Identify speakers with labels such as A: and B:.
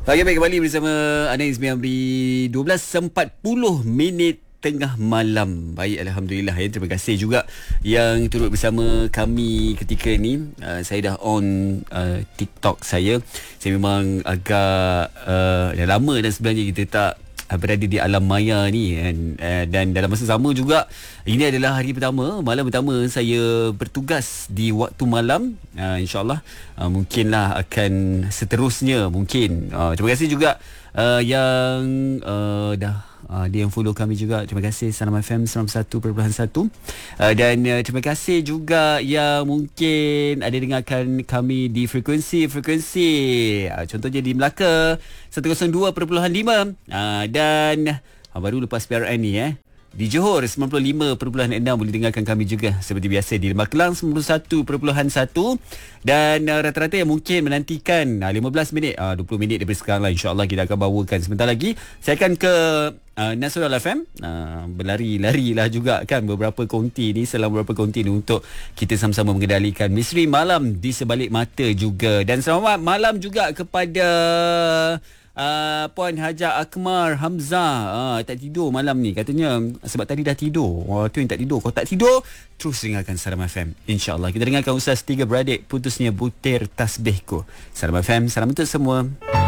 A: Pagi baik kembali bersama Anda Izmi Amri. 12.40 tengah malam. Baik, Alhamdulillah ya. Terima kasih juga yang turut bersama kami ketika ini. Saya dah on TikTok saya. Saya memang agak dah lama dah sebenarnya kita tak berada di alam maya ni dan dalam masa sama juga ini adalah hari pertama, malam pertama saya bertugas di waktu malam. InsyaAllah mungkinlah akan seterusnya mungkin. Terima kasih juga yang dah dia yang follow kami juga. Terima kasih Salam FM 91.1 dan terima kasih juga yang mungkin ada dengarkan kami di frekuensi contohnya di Melaka 102.5 dan baru lepas PRN ni di Johor 95.6 boleh dengarkan kami juga seperti biasa. Di Makelang 91.1 dan rata-rata yang mungkin menantikan 15 minit 20 minit daripada sekarang lah, insyaAllah kita akan bawakan sebentar lagi. Saya akan ke Nasional FM, berlari-lari lah juga kan beberapa konti ni, selama beberapa konti ni untuk kita sama-sama mengendalikan misteri malam di sebalik mata juga. Dan selamat malam juga kepada Puan Haja Akmar Hamzah. Tak tidur malam ni katanya sebab tadi dah tidur. Tu yang tak tidur. Kalau tak tidur, terus dengarkan Salam FM, InsyaAllah. Kita dengarkan Ustaz Tiga Beradik, Putusnya Butir Tasbihku. Salam FM, salam untuk semua.